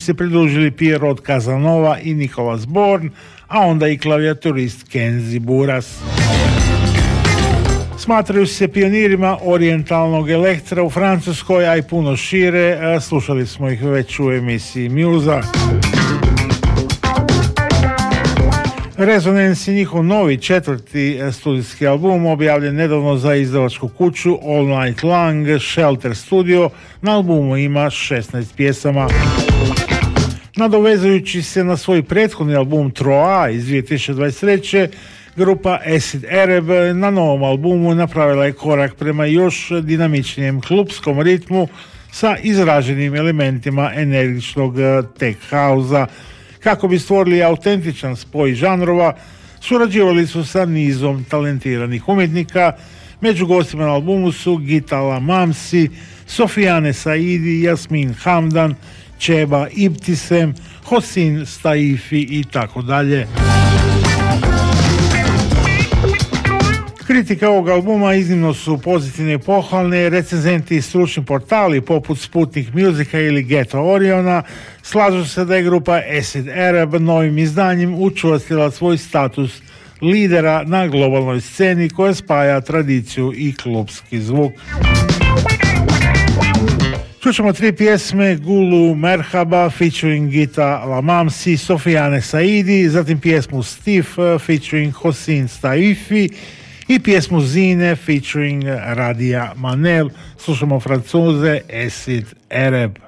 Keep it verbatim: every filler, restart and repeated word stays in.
se pridružili Pierrot Casanova i Nicholas Bourne, a onda i klavijaturist Kenzi Buras. Smatraju se pionirima orijentalnog elektra u Francuskoj, a i puno šire. Slušali smo ih već u emisiji Muza. Resonance je njihov novi četvrti studijski album, objavljen nedavno za izdavačku kuću All Night Long Shelter Studio. Na albumu ima šesnaest pjesama. Nadovezujući se na svoj prethodni album Troa iz dvije tisuće dvadeset treće. grupa Acid Arab na novom albumu napravila je korak prema još dinamičnijem klupskom ritmu sa izraženim elementima energičnog tech house-a. Kako bi stvorili autentičan spoj žanrova, surađivali su sa nizom talentiranih umjetnika. Među gostima na albumu su Gita Lamamsi, Sofiane Saidi, Jasmin Hamdan, Čeba Ibtisem, Hosin Staifi i tako dalje. Kritike ovog albuma iznimno su pozitivne i pohvalne. Recenzenti i stručni portali poput Sputnik Musica ili Ghetto Oriona slažu se da je grupa Acid Arab novim izdanjem učvrstila svoj status lidera na globalnoj sceni koja spaja tradiciju i klubski zvuk. Čućemo tri pjesme: Gulu Merhaba featuring Gita Lamamsi, Sofiane Saidi, zatim pjesmu Stif featuring Hosin Staifi i pjesmu Zine featuring Radia Manel. Slušamo Francuze Acid Arab.